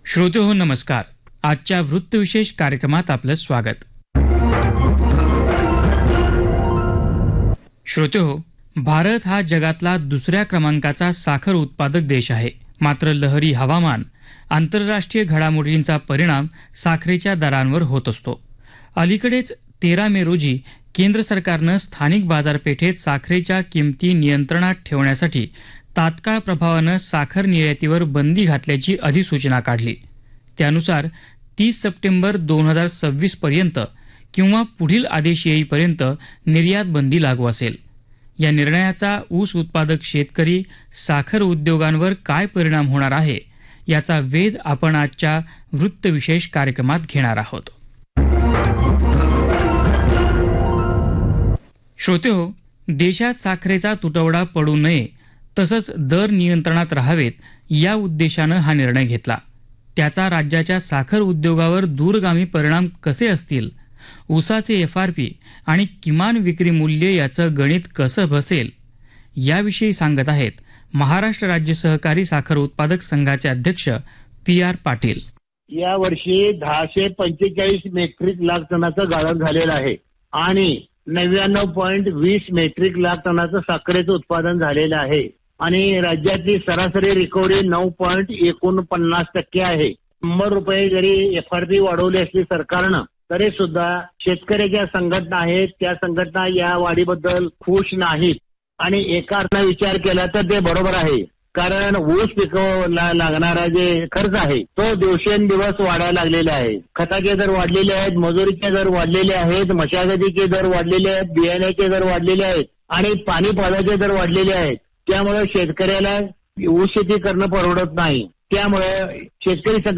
श्रोतेहो नमस्कार. आजच्या वृत्तविशेष कार्यक्रमात आपलं स्वागत. श्रोतेहो, भारत हा जगातला दुसऱ्या क्रमांकाचा साखर उत्पादक देश आहे. मात्र लहरी हवामान, आंतरराष्ट्रीय घडामोडींचा परिणाम साखरेच्या दरांवर होत असतो. अलीकडेच 13 मे रोजी केंद्र सरकारनं स्थानिक बाजारपेठेत साखरेच्या किमती नियंत्रणात ठेवण्यासाठी तात्काळ प्रभावानं साखर निर्यातीवर बंदी घातल्याची अधिसूचना काढली. त्यानुसार 30 सप्टेंबर 2026 पर्यंत किंवा पुढील आदेश येईपर्यंत निर्यात बंदी लागू असेल. या निर्णयाचा ऊस उत्पादक शेतकरी, साखर उद्योगांवर काय परिणाम होणार आहे याचा वेध आपण आजच्या वृत्तविशेष कार्यक्रमात घेणार आहोत. श्रोतेहो, देशात साखरेचा तुटवडा पडू नये तसंच दर नियंत्रणात राहावेत या उद्देशानं हा निर्णय घेतला. त्याचा राज्याच्या साखर उद्योगावर दूरगामी परिणाम कसे असतील, ऊसाचे FRP आणि किमान विक्री मूल्य याचं गणित कसं बसेल याविषयी सांगत आहेत महाराष्ट्र राज्य सहकारी साखर उत्पादक संघाचे अध्यक्ष PR पाटील. या वर्षी 1045 मेट्रिक लाख टनाचं गाळप झालेलं आहे आणि 99.20 मेट्रिक लाख टनाचं साखरेचं उत्पादन झालेलं आहे आणि राज्यातली सरासरी रिकव्हरी 9.49% आहे. 100 रुपये जरी FRP वाढवली असली सरकारनं तरी सुद्धा शेतकऱ्याच्या संघटना आहेत, त्या संघटना या वाढीबद्दल खुश नाहीत आणि एका अर्थाने विचार केला तर ते बरोबर आहे. कारण ऊस पिकवायला लागणारा जे खर्च आहे तो दिवसेंदिवस वाढायला लागलेला आहे. खताचे दर वाढलेले आहेत, मजुरीचे दर वाढलेले आहेत, मशागतीचे दर वाढलेले आहेत, बियाण्याचे दर वाढलेले आहेत आणि पाणी पाण्याचे दर वाढलेले आहेत. त्यामुळे शेतकऱ्याला ऊस शेती करणं परवडत नाही. त्यामुळे शेतकरी